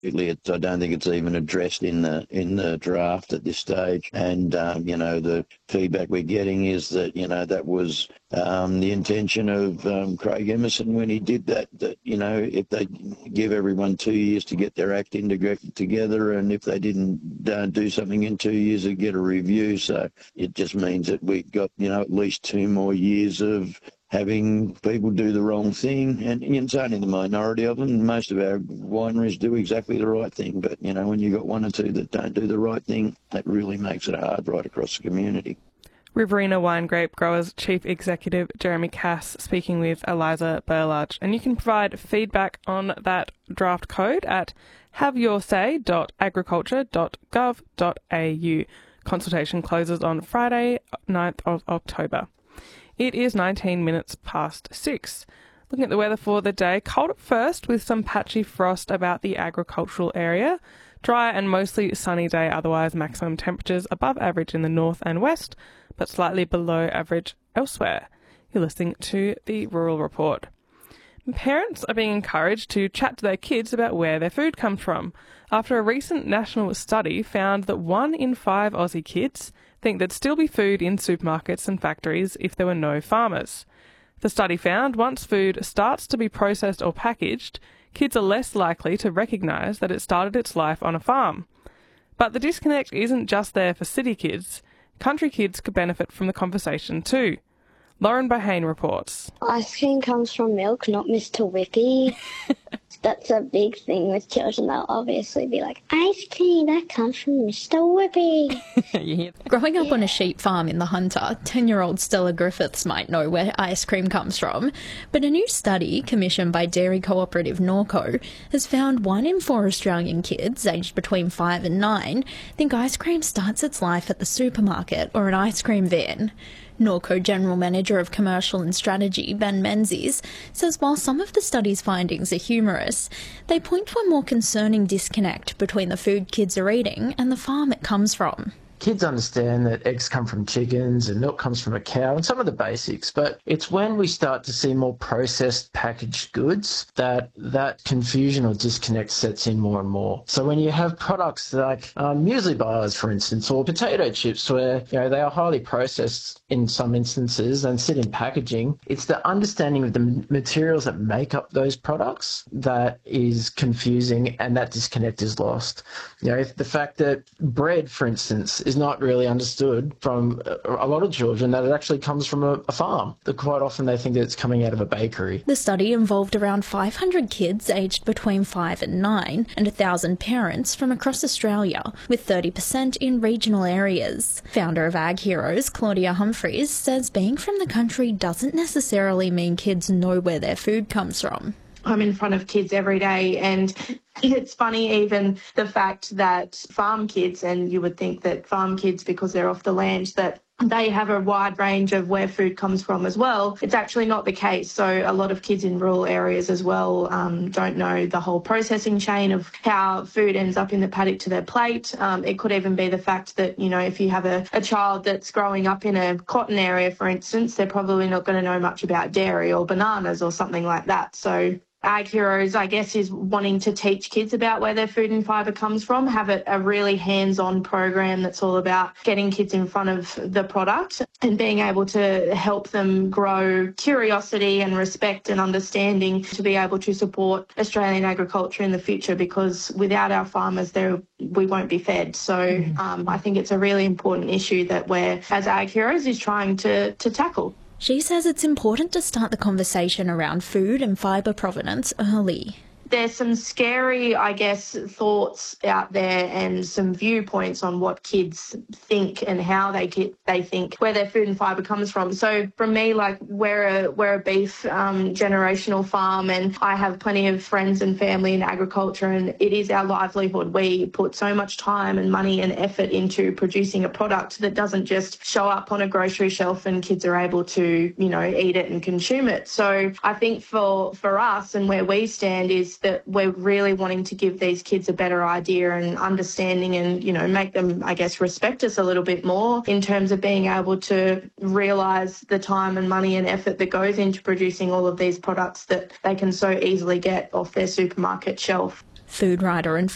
I don't think it's even addressed in the draft at this stage. And the feedback we're getting is that that was the intention of Craig Emerson when he did that. That if they give everyone 2 years to get their act integrated together, and if they didn't do something in 2 years, they'd get a review. So it just means that we've got at least 2 more years of having people do the wrong thing, and it's only the minority of them. Most of our wineries do exactly the right thing, but when you've got 1 or 2 that don't do the right thing, that really makes it hard right across the community. Riverina Wine Grape Growers Chief Executive Jeremy Cass speaking with Eliza Burlage. And you can provide feedback on that draft code at haveyoursay.agriculture.gov.au. Consultation closes on Friday, 9th of October. It is 19 minutes past 6. Looking at the weather for the day, cold at first with some patchy frost about the agricultural area. Dry and mostly sunny day, otherwise maximum temperatures above average in the north and west, but slightly below average elsewhere. You're listening to the Rural Report. Parents are being encouraged to chat to their kids about where their food comes from, after a recent national study found that 1 in 5 Aussie kids think there'd still be food in supermarkets and factories if there were no farmers. The study found once food starts to be processed or packaged, kids are less likely to recognise that it started its life on a farm. But the disconnect isn't just there for city kids. Country kids could benefit from the conversation too. Lauren Bahane reports. Ice cream comes from milk, not Mr. Whippy. That's a big thing with children. They'll obviously be like, ice cream, that comes from Mr. Whippy. Growing up on a sheep farm in the Hunter, 10-year-old Stella Griffiths might know where ice cream comes from. But a new study commissioned by dairy cooperative Norco has found 1 in 4 Australian kids aged between 5 and 9 think ice cream starts its life at the supermarket or an ice cream van. Norco General Manager of Commercial and Strategy, Ben Menzies, says while some of the study's findings are humorous, they point to a more concerning disconnect between the food kids are eating and the farm it comes from. Kids understand that eggs come from chickens and milk comes from a cow and some of the basics, but it's when we start to see more processed packaged goods that confusion or disconnect sets in more and more. So when you have products like muesli bars, for instance, or potato chips where they are highly processed in some instances and sit in packaging, it's the understanding of the materials that make up those products that is confusing, and that disconnect is lost. The fact that bread, for instance, is not really understood from a lot of children, that it actually comes from a farm. That quite often they think that it's coming out of a bakery. The study involved around 500 kids aged between 5 and 9 and 1,000 parents from across Australia, with 30% in regional areas. Founder of Ag Heroes, Claudia Humphreys, says being from the country doesn't necessarily mean kids know where their food comes from. I'm in front of kids every day, and it's funny even the fact that farm kids, and you would think that farm kids, because they're off the land, that they have a wide range of where food comes from as well. It's actually not the case. So a lot of kids in rural areas as well don't know the whole processing chain of how food ends up in the paddock to their plate. It could even be the fact that, if you have a child that's growing up in a cotton area, for instance, they're probably not going to know much about dairy or bananas or something like that. So Ag Heroes, I guess, is wanting to teach kids about where their food and fibre comes from, have a really hands-on program that's all about getting kids in front of the product and being able to help them grow curiosity and respect and understanding to be able to support Australian agriculture in the future, because without our farmers, we won't be fed. So I think it's a really important issue that we're, as Ag Heroes, is trying to tackle. She says it's important to start the conversation around food and fibre provenance early. There's some scary, I guess, thoughts out there and some viewpoints on what kids think and how they think where their food and fibre comes from. So from me, like, we're a beef generational farm, and I have plenty of friends and family in agriculture, and it is our livelihood. We put so much time and money and effort into producing a product that doesn't just show up on a grocery shelf and kids are able to, eat it and consume it. So I think for us and where we stand is that we're really wanting to give these kids a better idea and understanding and, make them, I guess, respect us a little bit more in terms of being able to realise the time and money and effort that goes into producing all of these products that they can so easily get off their supermarket shelf. Food writer and